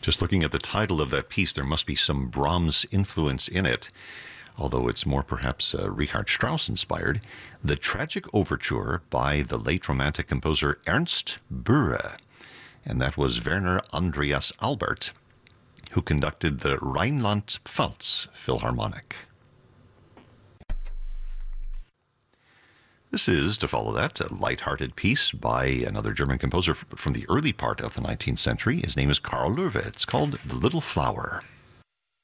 Just looking at the title of that piece, there must be some Brahms influence in it, although it's more perhaps Richard Strauss inspired. The Tragic Overture by the late Romantic composer Ernst Bühre. And that was Werner Andreas Albert, who conducted the Rheinland-Pfalz Philharmonic. This is, to follow that, a light-hearted piece by another German composer from the early part of the 19th century. His name is Karl Löwe. It's called The Little Flower.